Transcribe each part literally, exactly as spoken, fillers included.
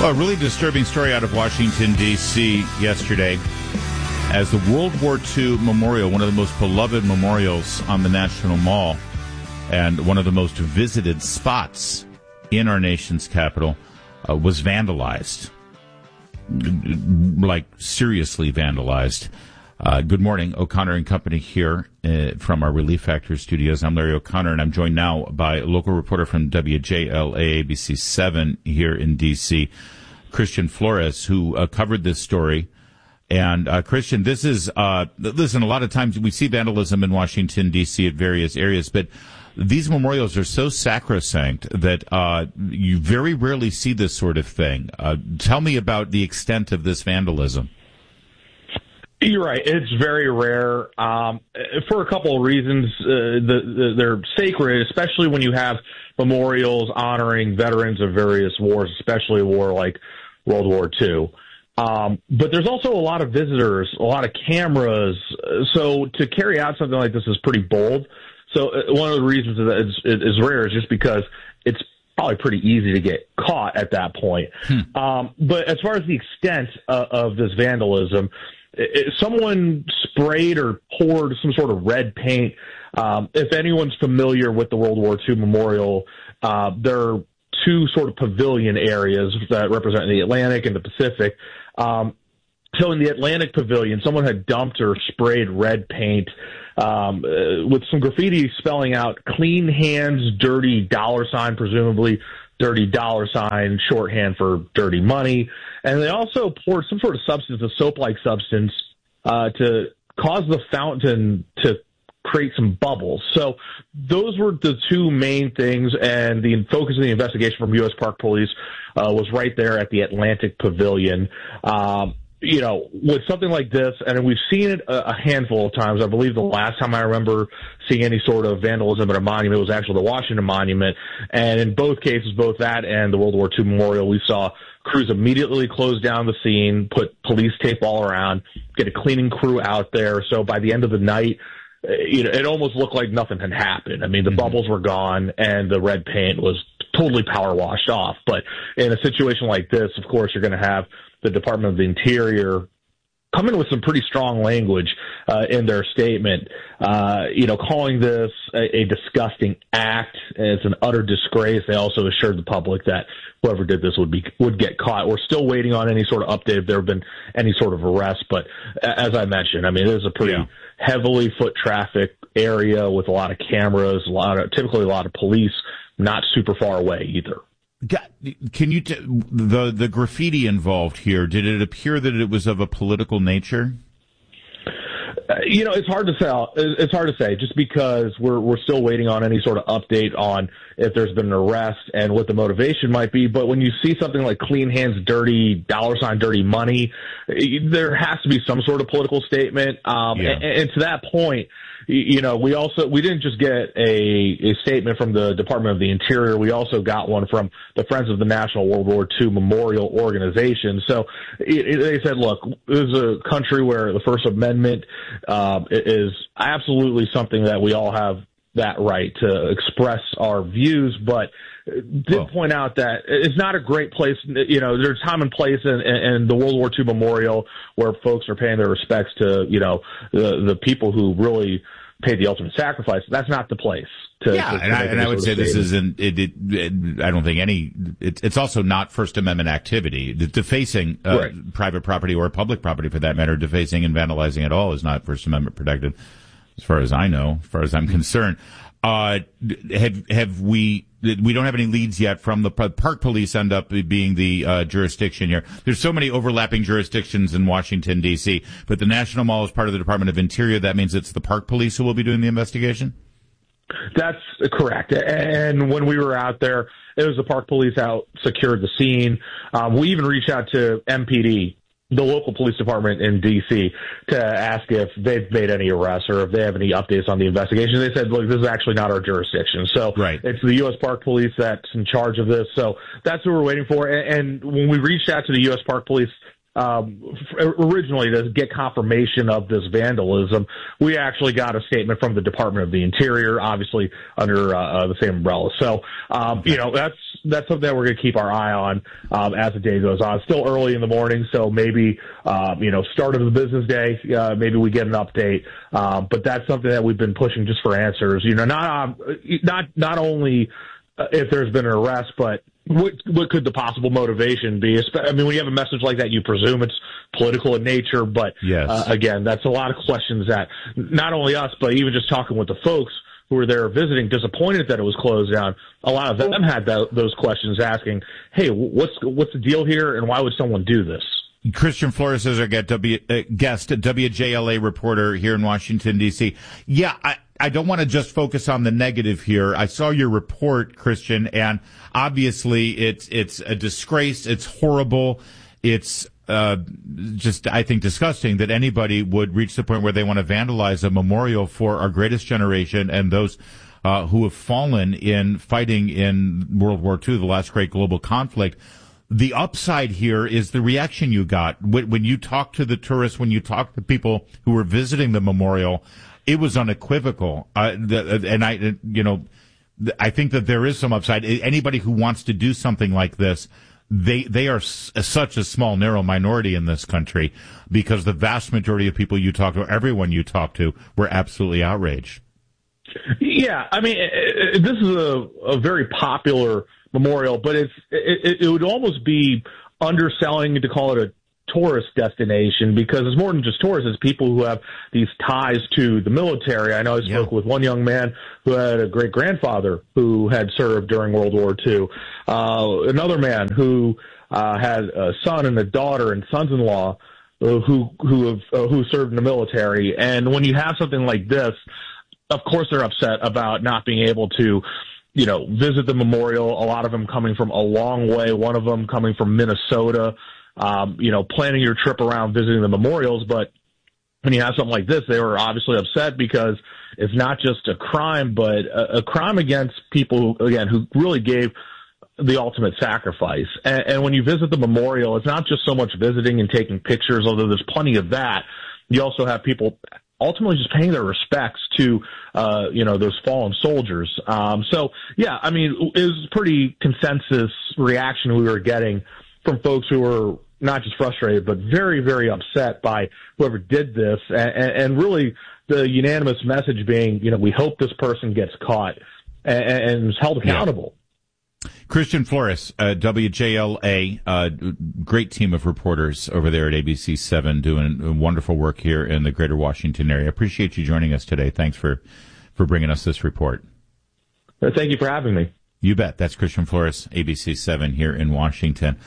Well, a really disturbing story out of Washington, D C yesterday as the World War Two Memorial, one of the most beloved memorials on the National Mall and one of the most visited spots in our nation's capital, uh, was vandalized. Like, seriously vandalized. Uh, good morning, O'Connor and Company here uh, from our Relief Factor studios. I'm Larry O'Connor, and I'm joined now by a local reporter from W J L A A B C seven here in D C, Christian Flores, who uh, covered this story. And, uh, Christian, this is, uh, listen, a lot of times we see vandalism in Washington, D C at various areas, but these memorials are so sacrosanct that uh, you very rarely see this sort of thing. Uh, tell me about the extent of this vandalism. You're right. It's very rare um, for a couple of reasons. Uh, the, the, they're sacred, especially when you have memorials honoring veterans of various wars, especially a war like World War Two. Um, but there's also a lot of visitors, a lot of cameras. So to carry out something like this is pretty bold. So one of the reasons that it's, it's rare is just because it's probably pretty easy to get caught at that point. Hmm. Um, but as far as the extent uh, of this vandalism, it, someone sprayed or poured some sort of red paint. Um, if anyone's familiar with the World War Two Memorial, uh, there are two sort of pavilion areas that represent the Atlantic and the Pacific. Um, so in the Atlantic Pavilion, someone had dumped or sprayed red paint um, uh, with some graffiti spelling out "clean hands, dirty dollar sign," presumably dirty dollar sign, shorthand for dirty money. And they also poured some sort of substance, a soap-like substance, uh, to cause the fountain to create some bubbles. So those were the two main things, and the focus of the investigation from U S Park Police uh, was right there at the Atlantic Pavilion. Um, you know, with something like this, and we've seen it a, a handful of times. I believe the last time I remember seeing any sort of vandalism at a monument was actually the Washington Monument. And in both cases, both that and the World War Two Memorial, we saw crews immediately close down the scene, put police tape all around, get a cleaning crew out there. So by the end of the night, you know, it almost looked like nothing had happened. I mean, the mm-hmm. bubbles were gone and the red paint was totally power washed off. But in a situation like this, of course, you're going to have the Department of the Interior come in with some pretty strong language uh, in their statement, uh, you know, calling this a, a disgusting act. It's an utter disgrace. They also assured the public that whoever did this would be would get caught. We're still waiting on any sort of update if there have been any sort of arrest. But as I mentioned, I mean, it is a pretty yeah. heavily foot traffic area with a lot of cameras, a lot of typically a lot of police, not super far away either. Can you t- the the graffiti involved here? Did it appear that it was of a political nature? Uh, you know, it's hard to say. It's hard to say, just because we're we're still waiting on any sort of update on if there's been an arrest and what the motivation might be. But when you see something like "clean hands, dirty dollar sign, dirty money," there has to be some sort of political statement. Um, yeah. and, and to that point, you know, we also we didn't just get a, a statement from the Department of the Interior. We also got one from the Friends of the National World War Two Memorial Organization. So it, it, they said, look, this is a country where the First Amendment um, is absolutely something that we all have that right to express our views, but did well, point out that it's not a great place. You know, there's time and place in, in the World War Two Memorial where folks are paying their respects to, you know, the, the people who really paid the ultimate sacrifice. That's not the place. To, yeah, to, to and, I, and I would say this isn't. It, it, it, I don't think any. It, it's also not First Amendment activity. The defacing uh, right. private property or public property, for that matter, defacing and vandalizing at all is not First Amendment protected, as far as I know, as far as I'm concerned. Uh, have have we? We don't have any leads yet from the Park Police. End up being the uh, jurisdiction here. There's so many overlapping jurisdictions in Washington D C, but the National Mall is part of the Department of Interior. That means it's the Park Police who will be doing the investigation. That's correct. And when we were out there, it was the Park Police out secured the scene. Um, we even reached out to M P D, the local police department in D C, to ask if they've made any arrests or if they have any updates on the investigation. They said, look, this is actually not our jurisdiction. So right. It's the U S Park Police that's in charge of this. So that's what we're waiting for. And, and when we reached out to the U S Park Police um, originally to get confirmation of this vandalism, we actually got a statement from the Department of the Interior, obviously under uh, the same umbrella. So, um, okay. you know, that's that's something that we're going to keep our eye on um, as the day goes on. It's still early in the morning, so maybe uh, you know, start of the business day, uh, maybe we get an update. Um, but that's something that we've been pushing just for answers. You know, not um, not not only if there's been an arrest, but what what could the possible motivation be? I mean, when you have a message like that, you presume it's political in nature. But yes. uh, again, that's a lot of questions that not only us, but even just talking with the folks who were there visiting, disappointed that it was closed down. A lot of them had that, those questions, asking, "Hey, what's what's the deal here, and why would someone do this?" Christian Flores is our guest, w, uh, guest, W J L A reporter here in Washington, D C. Yeah, I, I don't want to just focus on the negative here. I saw your report, Christian, and obviously it's it's a disgrace. It's horrible. It's uh, just, I think, disgusting that anybody would reach the point where they want to vandalize a memorial for our greatest generation and those uh, who have fallen in fighting in World War Two, the last great global conflict. The upside here is the reaction you got when, when you talked to the tourists, when you talked to people who were visiting the memorial. It was unequivocal, uh, the, and I, you know, I think that there is some upside. Anybody who wants to do something like this, they they are s- such a small, narrow minority in this country, because the vast majority of people you talk to, everyone you talk to, were absolutely outraged. Yeah, I mean, it, it, this is a, a very popular memorial, but it's it, it would almost be underselling to call it a tourist destination, because it's more than just tourists. It's people who have these ties to the military. I know I spoke yeah. with one young man who had a great grandfather who had served during World War Two. Uh, another man who uh, had a son and a daughter and sons-in-law uh, who who have uh, who served in the military. And when you have something like this, of course they're upset about not being able to, you know, visit the memorial. A lot of them coming from a long way. One of them coming from Minnesota. Um, you know, planning your trip around visiting the memorials. But when you have something like this, they were obviously upset because it's not just a crime, but a, a crime against people, who, again, who really gave the ultimate sacrifice. And, and when you visit the memorial, it's not just so much visiting and taking pictures, although there's plenty of that. You also have people ultimately just paying their respects to, uh, you know, those fallen soldiers. Um, so, yeah, I mean, it was pretty consensus reaction we were getting from folks who were not just frustrated, but very, very upset by whoever did this. And, and really the unanimous message being, you know, we hope this person gets caught and, and is held accountable. Yeah. Christian Flores, uh, W J L A, uh, great team of reporters over there at A B C seven doing wonderful work here in the greater Washington area. I appreciate you joining us today. Thanks for, for bringing us this report. Thank you for having me. You bet. That's Christian Flores, A B C seven here in Washington.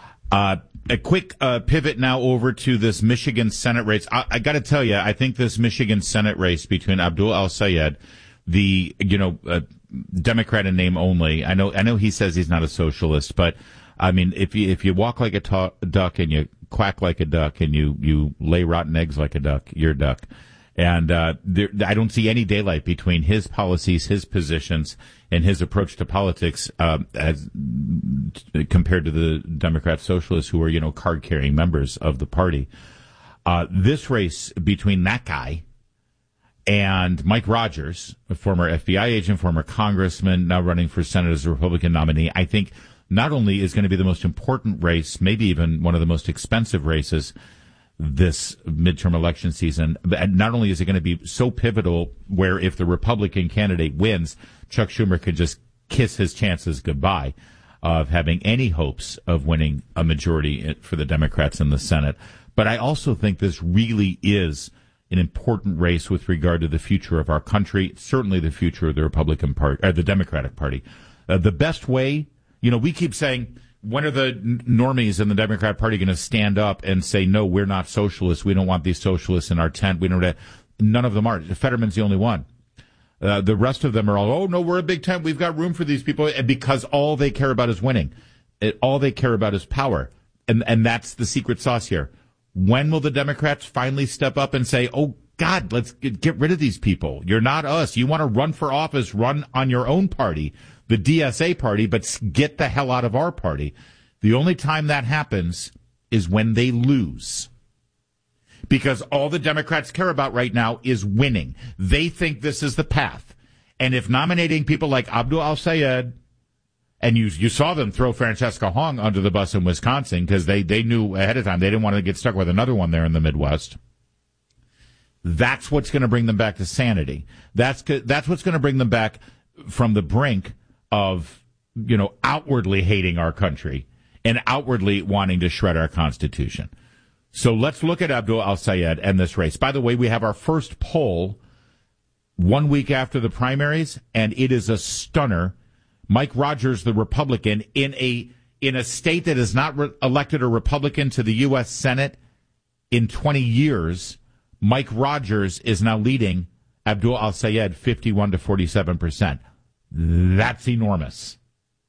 Uh, a quick uh, pivot now over to this Michigan Senate race. I, I got to tell you, I think this Michigan Senate race between Abdul Al-Sayed, the you know uh, Democrat in name only. I know I know he says he's not a socialist, but I mean, if you if you walk like a ta- duck and you quack like a duck and you you lay rotten eggs like a duck, you're a duck. And uh, there, I don't see any daylight between his policies, his positions, and his approach to politics uh, as compared to the Democrat socialists who are, you know, card-carrying members of the party. Uh, this race between that guy and Mike Rogers, a former F B I agent, former congressman, now running for Senate as a Republican nominee, I think not only is going to be the most important race, maybe even one of the most expensive races this midterm election season. But not only is it going to be so pivotal where if the Republican candidate wins, Chuck Schumer could just kiss his chances goodbye of having any hopes of winning a majority for the Democrats in the Senate. But I also think this really is an important race with regard to the future of our country, certainly the future of the Republican Party, or the Democratic Party. Uh, the best way, you know, we keep saying, when are the normies in the Democrat Party going to stand up and say, no, we're not socialists. We don't want these socialists in our tent. We don't. None of them are. Fetterman's the only one. Uh, the rest of them are all, oh, no, we're a big tent. We've got room for these people. And because all they care about is winning. It, all they care about is power. And, and that's the secret sauce here. When will the Democrats finally step up and say, oh, God, let's get, get rid of these people. You're not us. You want to run for office, run on your own party, the D S A party, but get the hell out of our party. The only time that happens is when they lose. Because all the Democrats care about right now is winning. They think this is the path. And if nominating people like Abdul Al-Sayed And you you saw them throw Francesca Hong under the bus in Wisconsin because they, they knew ahead of time they didn't want to get stuck with another one there in the Midwest. That's what's going to bring them back to sanity. That's that's what's going to bring them back from the brink of, you know, outwardly hating our country and outwardly wanting to shred our Constitution. So let's look at Abdul Al-Sayed and this race. By the way, we have our first poll one week after the primaries, and it is a stunner. Mike Rogers, the Republican, in a in a state that has not re- elected a Republican to the U S Senate in twenty years, Mike Rogers is now leading Abdul Al-Sayed fifty-one to forty-seven percent. That's enormous.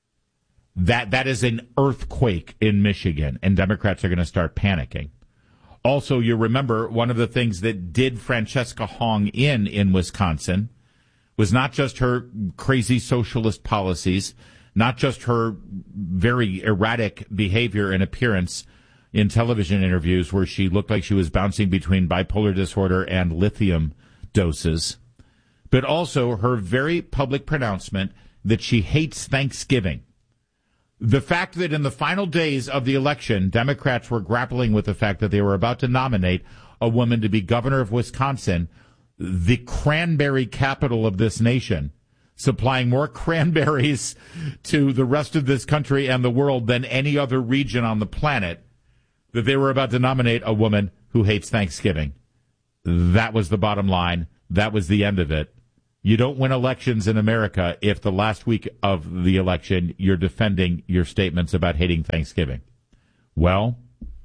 That that is an earthquake in Michigan, and Democrats are going to start panicking. Also, you remember one of the things that did Francesca Hong in in Wisconsin was not just her crazy socialist policies, not just her very erratic behavior and appearance in television interviews where she looked like she was bouncing between bipolar disorder and lithium doses, but also her very public pronouncement that she hates Thanksgiving. The fact that in the final days of the election, Democrats were grappling with the fact that they were about to nominate a woman to be governor of Wisconsin, the cranberry capital of this nation, supplying more cranberries to the rest of this country and the world than any other region on the planet, that they were about to nominate a woman who hates Thanksgiving. That was the bottom line. That was the end of it. You don't win elections in America if the last week of the election you're defending your statements about hating Thanksgiving. Well,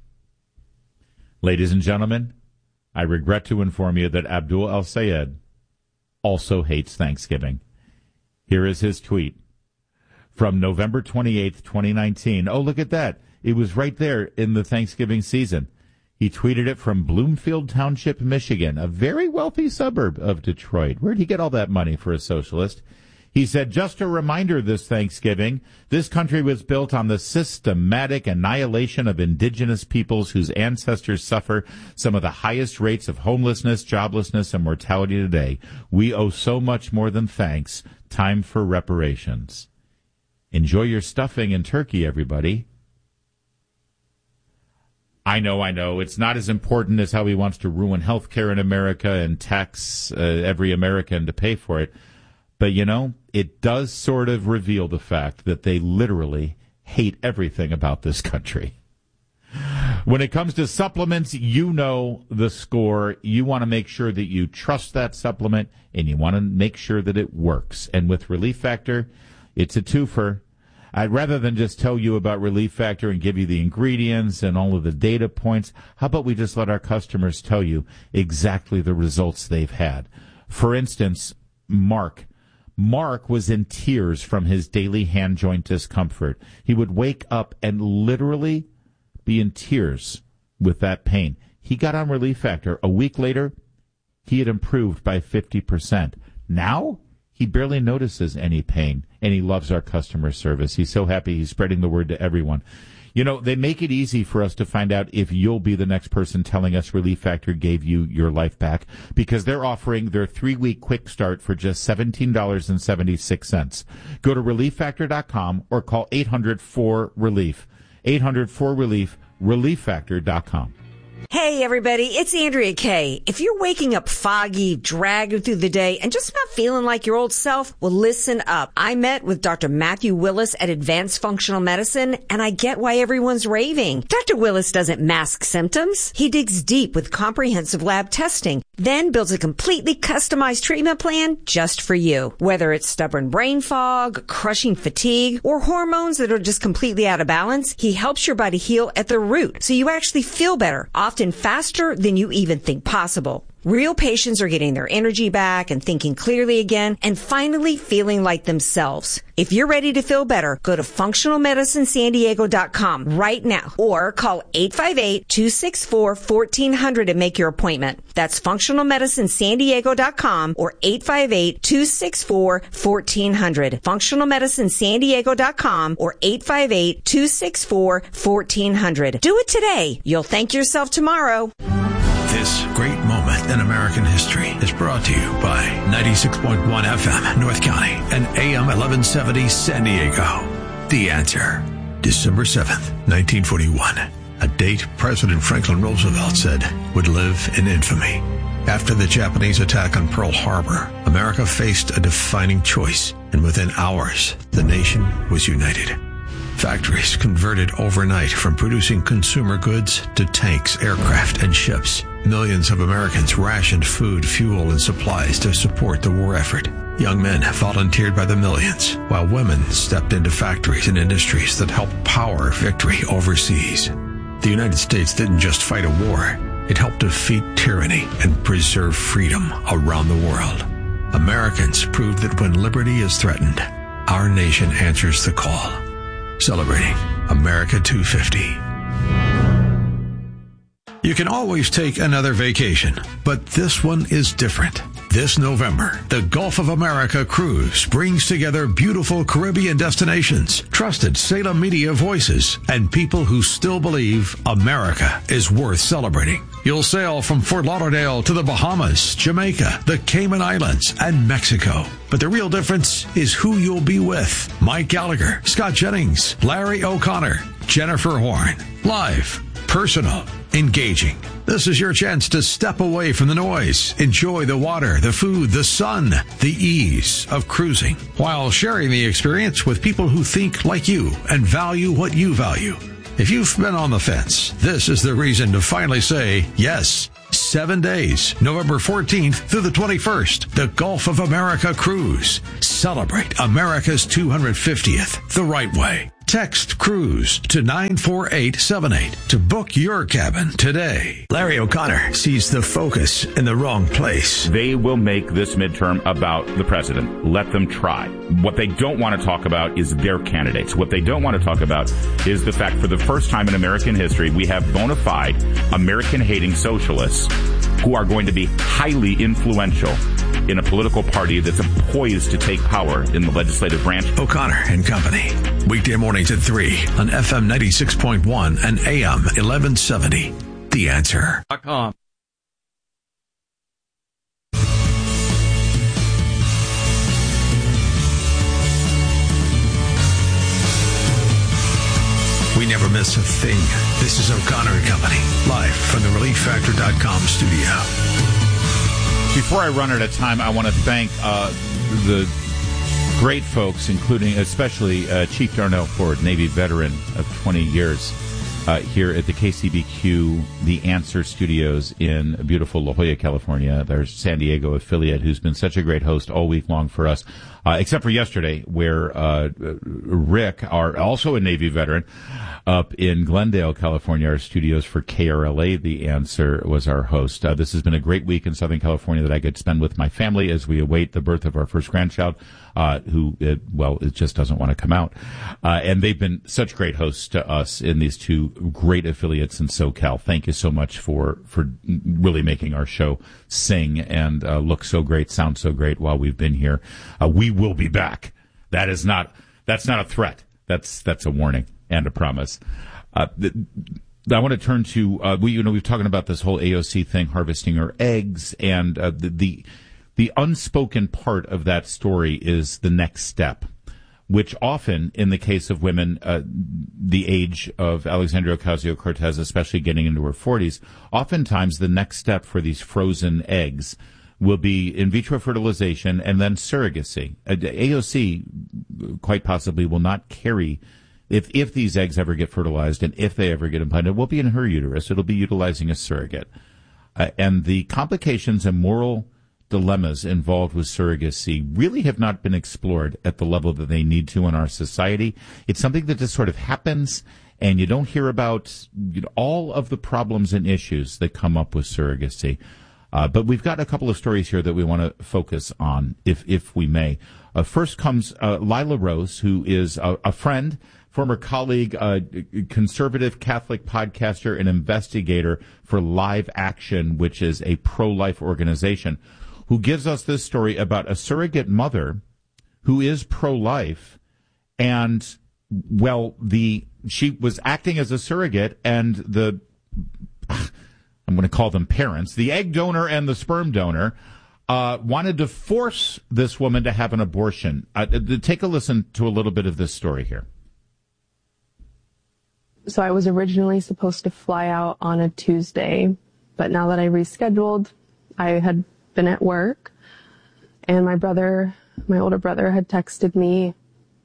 ladies and gentlemen, I regret to inform you that Abdul Al-Sayed also hates Thanksgiving. Here is his tweet from November twenty-eighth, twenty nineteen. Oh, look at that. It was right there in the Thanksgiving season. He tweeted it from Bloomfield Township, Michigan, a very wealthy suburb of Detroit. Where'd he get all that money for a socialist? He said, just a reminder this Thanksgiving, this country was built on the systematic annihilation of indigenous peoples whose ancestors suffer some of the highest rates of homelessness, joblessness, and mortality today. We owe so much more than thanks. Time for reparations. Enjoy your stuffing and turkey, everybody. I know, I know. It's not as important as how he wants to ruin health care in America and tax uh, every American to pay for it. But, you know, it does sort of reveal the fact that they literally hate everything about this country. When it comes to supplements, you know the score. You want to make sure that you trust that supplement, and you want to make sure that it works. And with Relief Factor, it's a twofer. I'd rather than just tell you about Relief Factor and give you the ingredients and all of the data points, how about we just let our customers tell you exactly the results they've had? For instance, Mark. Mark was in tears from his daily hand joint discomfort. He would wake up and literally be in tears with that pain. He got on Relief Factor. A week later, he had improved by fifty percent. Now, he barely notices any pain, and he loves our customer service. He's so happy he's spreading the word to everyone. You know, they make it easy for us to find out if you'll be the next person telling us Relief Factor gave you your life back, because they're offering their three-week quick start for just seventeen dollars and seventy-six cents. Go to relief factor dot com or call eight hundred four relief. eight hundred four relief, relief factor dot com. Hey, everybody, it's Andrea Kaye. If you're waking up foggy, dragging through the day, and just not feeling like your old self, well, listen up. I met with Doctor Matthew Willis at Advanced Functional Medicine, and I get why everyone's raving. Doctor Willis doesn't mask symptoms. He digs deep with comprehensive lab testing, then builds a completely customized treatment plan just for you. Whether it's stubborn brain fog, crushing fatigue, or hormones that are just completely out of balance, he helps your body heal at the root so you actually feel better, often faster than you even think possible. Real patients are getting their energy back and thinking clearly again and finally feeling like themselves. If you're ready to feel better, go to functional medicine san diego dot com right now or call eight five eight, two six four, one four zero zero to make your appointment. That's functional medicine san diego dot com or eight five eight, two six four, one four zero zero. functional medicine san diego dot com or eight five eight, two six four, one four zero zero. Do it today. You'll thank yourself tomorrow. This great moment in American history is brought to you by ninety-six point one F M North County and A M eleven seventy San Diego. The Answer. December seventh, nineteen forty-one. A date President Franklin Roosevelt said would live in infamy. After the Japanese attack on Pearl Harbor, America faced a defining choice, and within hours, the nation was united. Factories converted overnight from producing consumer goods to tanks, aircraft, and ships. Millions of Americans rationed food, fuel, and supplies to support the war effort. Young men volunteered by the millions, while women stepped into factories and industries that helped power victory overseas. The United States didn't just fight a war. It helped defeat tyranny and preserve freedom around the world. Americans proved that when liberty is threatened, our nation answers the call. Celebrating America two fifty. You can always take another vacation, but this one is different. This November, the Gulf of America Cruise brings together beautiful Caribbean destinations, trusted Salem media voices, and people who still believe America is worth celebrating. You'll sail from Fort Lauderdale to the Bahamas, Jamaica, the Cayman Islands, and Mexico. But the real difference is who you'll be with. Mike Gallagher, Scott Jennings, Larry O'Connor, Jennifer Horn. Live, personal, engaging. This is your chance to step away from the noise, enjoy the water, the food, the sun, the ease of cruising, while sharing the experience with people who think like you and value what you value. If you've been on the fence, this is the reason to finally say yes. Seven days, November fourteenth through the twenty-first, the Gulf of America Cruise. Celebrate America's two hundred fiftieth the right way. Text CRUISE to nine four eight seven eight to book your cabin today. Larry O'Connor sees the focus in the wrong place. They will make this midterm about the president. Let them try. What they don't want to talk about is their candidates. What they don't want to talk about is the fact for the first time in American history, we have bona fide American-hating socialists who are going to be highly influential in a political party that's poised to take power in the legislative branch. O'Connor and Company. Weekday mornings at three on F M ninety-six point one and A M eleven seventy. The Answer. .com. We never miss a thing. This is O'Connor and Company, live from the relief factor dot com studio. Before I run out of time, I want to thank uh, the great folks, including especially uh, Chief Darnell Ford, Navy veteran of twenty years, uh, here at the K C B Q, The Answer Studios in beautiful La Jolla, California. Their San Diego affiliate, who's been such a great host all week long for us, uh, except for yesterday, where uh, Rick, our also a Navy veteran, up in Glendale, California, our studios for K R L A, The Answer, was our host. Uh, this has been a great week in Southern California that I could spend with my family as we await the birth of our first grandchild, uh, who, it, well, it just doesn't want to come out. Uh, and they've been such great hosts to us in these two great affiliates in SoCal. Thank you so much for, for really making our show sing and uh, look so great, sound so great while we've been here. Uh, we will be back. That is not, that's not a threat. That's, that's a warning. And a promise. Uh, th- I want to turn to uh, we. You know, we've talking about this whole A O C thing, harvesting our eggs, and uh, the, the the unspoken part of that story is the next step, which often, in the case of women, uh, the age of Alexandria Ocasio-Cortez, especially getting into her forties, oftentimes the next step for these frozen eggs will be in vitro fertilization and then surrogacy. Uh, A O C quite possibly will not carry. If if these eggs ever get fertilized and if they ever get implanted, it will be in her uterus. It'll be utilizing a surrogate. Uh, and the complications and moral dilemmas involved with surrogacy really have not been explored at the level that they need to in our society. It's something that just sort of happens, and you don't hear about you know, all of the problems and issues that come up with surrogacy. Uh, but we've got a couple of stories here that we want to focus on, if if we may. Uh, first comes uh, Lila Rose, who is a, a friend, former colleague, uh, conservative Catholic podcaster and investigator for Live Action, which is a pro-life organization, who gives us this story about a surrogate mother who is pro-life, and, well, the she was acting as a surrogate, and the, I'm going to call them parents, the egg donor and the sperm donor, uh, wanted to force this woman to have an abortion. Uh, take a listen to a little bit of this story here. So I was originally supposed to fly out on a Tuesday, but now that I rescheduled, I had been at work, and my brother, my older brother, had texted me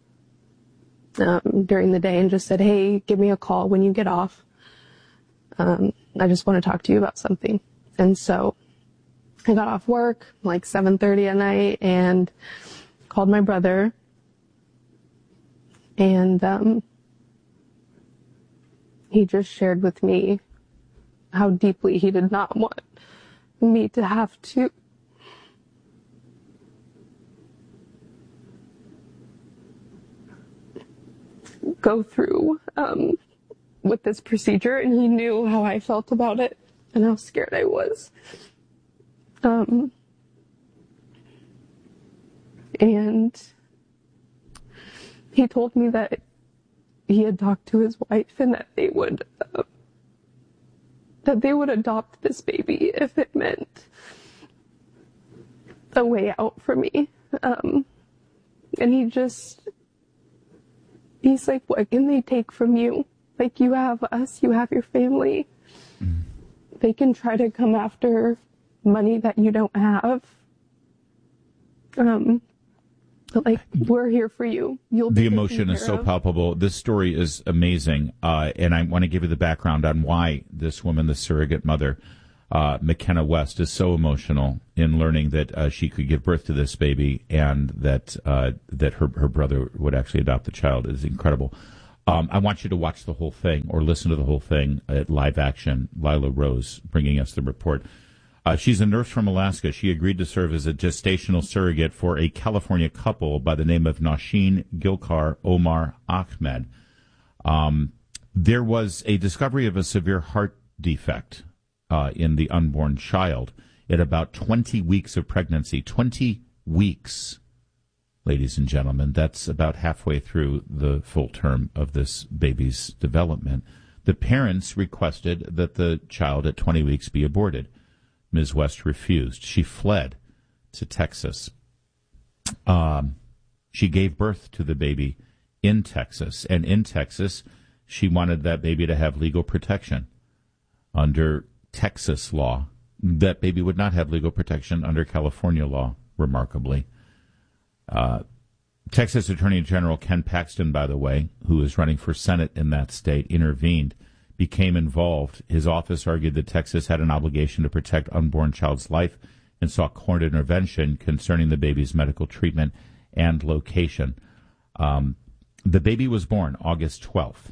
um, during the day and just said, hey, give me a call when you get off. Um, I just want to talk to you about something. And so I got off work like seven thirty at night and called my brother. And um, he just shared with me how deeply he did not want me to have to go through um, with this procedure, and he knew how I felt about it and how scared I was. Um, and he told me that he had talked to his wife and that they would uh, that they would adopt this baby if it meant a way out for me. Um, and he just, he's like, what can they take from you? Like, you have us, you have your family. Mm. They can try to come after money that you don't have. Um, but like, we're here for you. You'll be the emotion is so of. palpable. This story is amazing. Uh, and I want to give you the background on why this woman, the surrogate mother, uh, McKenna West, is so emotional in learning that uh, she could give birth to this baby and that uh, that her, her brother would actually adopt the child. It is incredible. Um, I want you to watch the whole thing or listen to the whole thing at Live Action. Lila Rose bringing us the report. Uh, she's a nurse from Alaska. She agreed to serve as a gestational surrogate for a California couple by the name of Nausheen Gilkar Omar Ahmed. Um, there was a discovery of a severe heart defect uh, in the unborn child at about twenty weeks of pregnancy. twenty weeks, ladies and gentlemen. That's about halfway through the full term of this baby's development. The parents requested that the child at twenty weeks be aborted. Miz West refused. She fled to Texas. Um, she gave birth to the baby in Texas. And in Texas, she wanted that baby to have legal protection. Under Texas law, that baby would not have legal protection under California law, remarkably. Uh, Texas Attorney General Ken Paxton, by the way, who is running for Senate in that state, intervened, became involved. His office argued that Texas had an obligation to protect unborn child's life and sought court intervention concerning the baby's medical treatment and location. Um, the baby was born August twelfth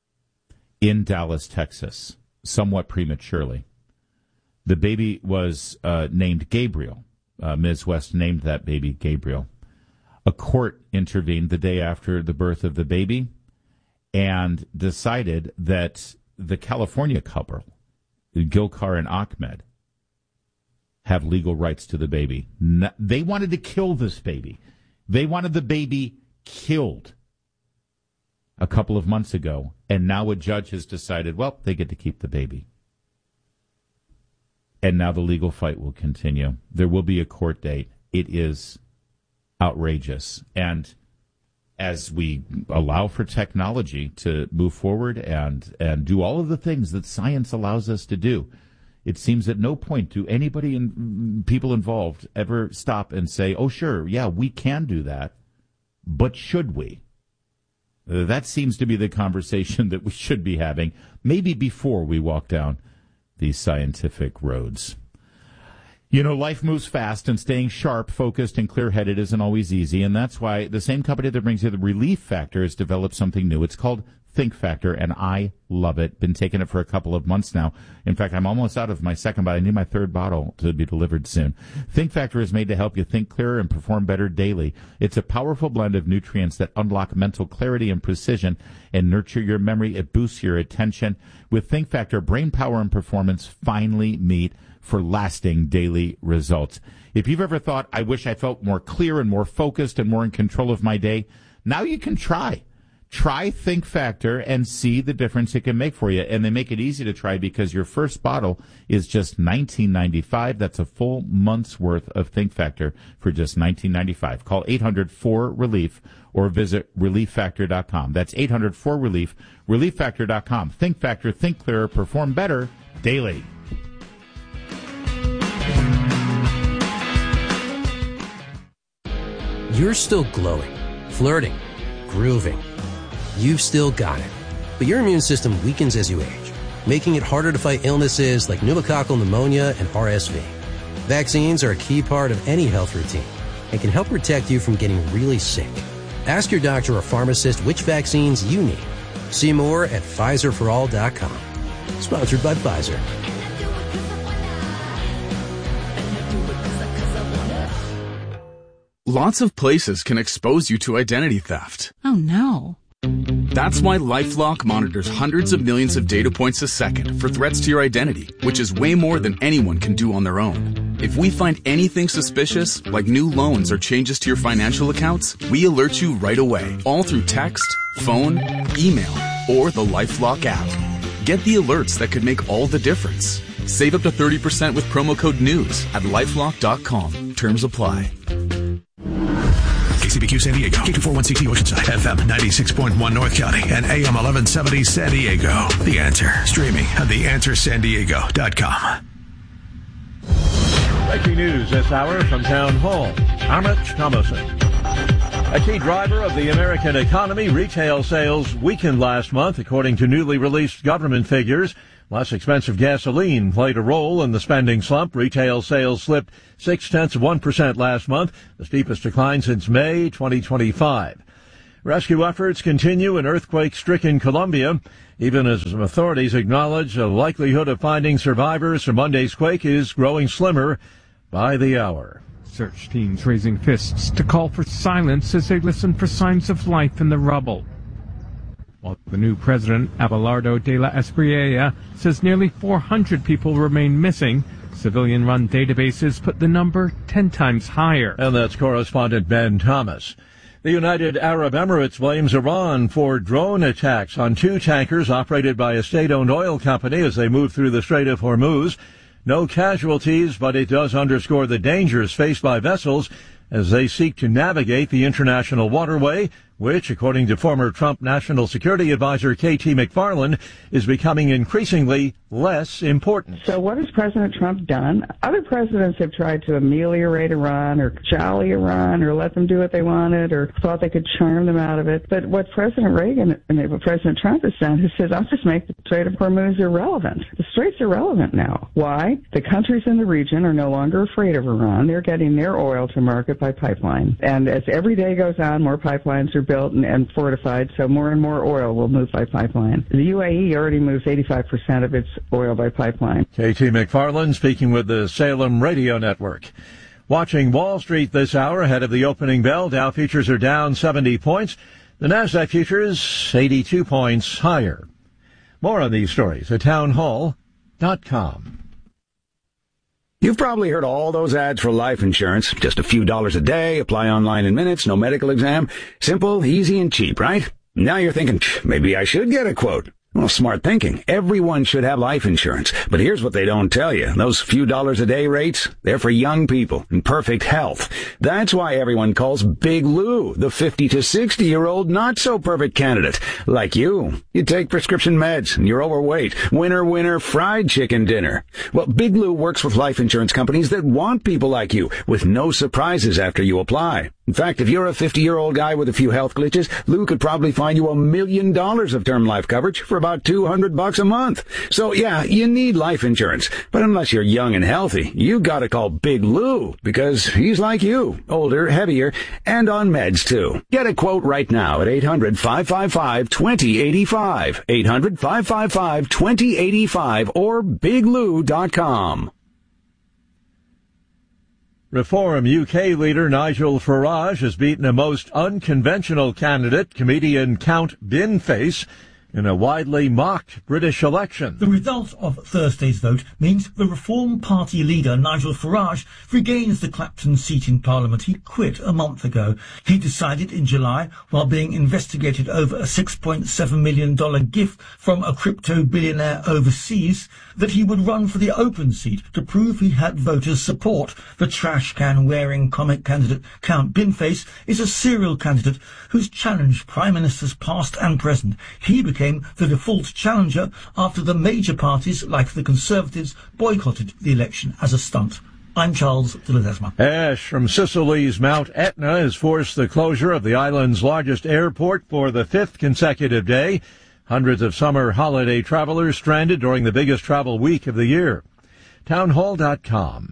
in Dallas, Texas, somewhat prematurely. The baby was uh, named Gabriel. Uh, Miz West named that baby Gabriel. A court intervened the day after the birth of the baby and decided that the California couple, Gilkar and Ahmed, have legal rights to the baby. No, they wanted to kill this baby. They wanted the baby killed a couple of months ago, and now a judge has decided, well, they get to keep the baby. And now the legal fight will continue. There will be a court date. It is outrageous. And as we allow for technology to move forward and, and do all of the things that science allows us to do, it seems at no point do anybody and people involved ever stop and say, oh, sure, yeah, we can do that, but should we? Uh, that seems to be the conversation that we should be having, maybe before we walk down these scientific roads. You know, life moves fast, and staying sharp, focused, and clear-headed isn't always easy, and that's why the same company that brings you the Relief Factor has developed something new. It's called Think Factor, and I love it. Been taking it for a couple of months now. In fact, I'm almost out of my second, but I need my third bottle to be delivered soon. Think Factor is made to help you think clearer and perform better daily. It's a powerful blend of nutrients that unlock mental clarity and precision and nurture your memory. It boosts your attention. With Think Factor, brain power and performance finally meet for lasting daily results. If you've ever thought, I wish I felt more clear and more focused and more in control of my day, now you can try. try Think Factor and see the difference it can make for you. And they make it easy to try because your first bottle is just nineteen ninety-five dollars. That's a full month's worth of Think Factor for just nineteen ninety-five dollars. Call eight hundred four relief or visit relief factor dot com. That's eight hundred four relief, relief factor dot com. Think Factor, think clearer, perform better daily. You're still glowing, flirting, grooving. You've still got it. But your immune system weakens as you age, making it harder to fight illnesses like pneumococcal pneumonia and R S V. Vaccines are a key part of any health routine and can help protect you from getting really sick. Ask your doctor or pharmacist which vaccines you need. See more at Pfizer for all dot com. Sponsored by Pfizer. Lots of places can expose you to identity theft. Oh, no. That's why LifeLock monitors hundreds of millions of data points a second for threats to your identity, which is way more than anyone can do on their own. If we find anything suspicious, like new loans or changes to your financial accounts, we alert you right away, all through text, phone, email, or the LifeLock app. Get the alerts that could make all the difference. Save up to thirty percent with promo code NEWS at lifelock dot com. Terms apply. K C B Q San Diego, K two forty-one C T Oceanside, F M ninety-six point one North County, and A M eleven seventy San Diego. The Answer, streaming at the answer san diego dot com. Breaking news this hour from Town Hall. I'm Rich Thomason. A key driver of the American economy, retail sales weakened last month, according to newly released government figures. Less expensive gasoline played a role in the spending slump. Retail sales slipped six-tenths of one percent last month, the steepest decline since May twenty twenty-five. Rescue efforts continue in earthquake-stricken Colombia, even as authorities acknowledge the likelihood of finding survivors from Monday's quake is growing slimmer by the hour. Search teams raising fists to call for silence as they listen for signs of life in the rubble. While the new president, Abelardo de la Espriella, says nearly four hundred people remain missing, civilian-run databases put the number ten times higher. And that's correspondent Ben Thomas. The United Arab Emirates blames Iran for drone attacks on two tankers operated by a state-owned oil company as they move through the Strait of Hormuz. No casualties, but it does underscore the dangers faced by vessels as they seek to navigate the international waterway, which, according to former Trump National Security Advisor K T McFarland, is becoming increasingly less important. So what has President Trump done? Other presidents have tried to ameliorate Iran or jolly Iran or let them do what they wanted or thought they could charm them out of it. But what President Reagan and what President Trump has done is said, I'll just make the Strait of Hormuz irrelevant. The Strait's irrelevant now. Why? The countries in the region are no longer afraid of Iran. They're getting their oil to market by pipeline. And as every day goes on, more pipelines are built and, and fortified, so more and more oil will move by pipeline. The U A E already moves eighty-five percent of its oil by pipeline. K T McFarland speaking with the Salem Radio Network. Watching Wall Street this hour ahead of the opening bell, Dow futures are down seventy points. The NASDAQ futures eighty-two points higher. More on these stories at town hall dot com. You've probably heard all those ads for life insurance. Just a few dollars a day, apply online in minutes, no medical exam. Simple, easy, and cheap, right? Now you're thinking, maybe I should get a quote. Well, smart thinking. Everyone should have life insurance. But here's what they don't tell you. Those few dollars a day rates, they're for young people in perfect health. That's why everyone calls Big Lou the fifty to sixty year old not so perfect candidate. Like you. You take prescription meds and you're overweight. Winner, winner, fried chicken dinner. Well, Big Lou works with life insurance companies that want people like you with no surprises after you apply. In fact, if you're a fifty-year-old guy with a few health glitches, Lou could probably find you a million dollars of term life coverage for about two hundred bucks a month. So yeah, you need life insurance. But unless you're young and healthy, you gotta call Big Lou because he's like you, older, heavier, and on meds too. Get a quote right now at eight hundred, five five five, two zero eight five, eight hundred, five five five, two zero eight five, or big lou dot com. Reform U K leader Nigel Farage has beaten a most unconventional candidate, comedian Count Binface. in a widely mocked British election. The result of Thursday's vote means the Reform Party leader Nigel Farage regains the Clapton seat in Parliament. He quit a month ago. He decided in July, while being investigated over a six point seven million dollars gift from a crypto billionaire overseas, that he would run for the open seat to prove he had voters' support. The trash can wearing comic candidate Count Binface is a serial candidate who's challenged prime ministers past and present. He became the default challenger after the major parties, like the Conservatives, boycotted the election as a stunt. I'm Charles de Ledesma. Ash from Sicily's Mount Etna has forced the closure of the island's largest airport for the fifth consecutive day. Hundreds of summer holiday travelers stranded during the biggest travel week of the year. Townhall dot com.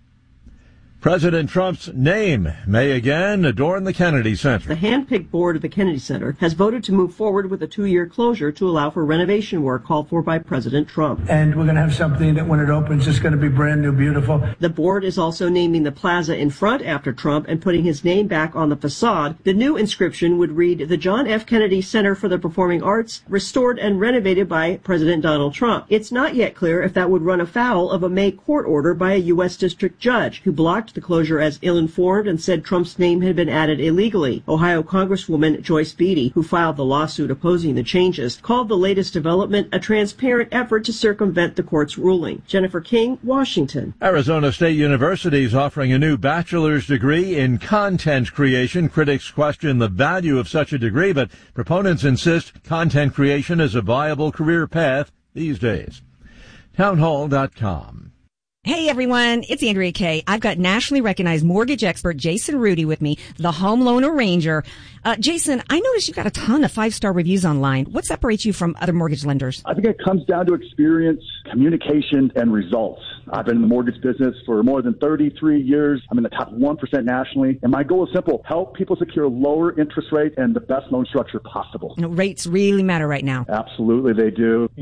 President Trump's name may again adorn the Kennedy Center. The hand-picked board of the Kennedy Center has voted to move forward with a two-year closure to allow for renovation work called for by President Trump. And we're going to have something that when it opens is going to be brand new, beautiful. The board is also naming the plaza in front after Trump and putting his name back on the facade. The new inscription would read, "The John F. Kennedy Center for the Performing Arts, restored and renovated by President Donald Trump." It's not yet clear if that would run afoul of a May court order by a U S district judge who blocked the closure as ill-informed and said Trump's name had been added illegally. Ohio Congresswoman Joyce Beatty, who filed the lawsuit opposing the changes, called the latest development a transparent effort to circumvent the court's ruling. Jennifer King, Washington. Arizona State University is offering a new bachelor's degree in content creation. Critics question the value of such a degree, but proponents insist content creation is a viable career path these days. Townhall dot com. Hey everyone, it's Andrea Kay. I've got nationally recognized mortgage expert Jason Rudy with me, the home loan arranger. Uh, Jason, I noticed you've got a ton of five-star reviews online. What separates you from other mortgage lenders? I think it comes down to experience, communication, and results. I've been in the mortgage business for more than thirty-three years. I'm in the top one percent nationally. And my goal is simple: help people secure lower interest rate and the best loan structure possible. You know, rates really matter right now. Absolutely, they do.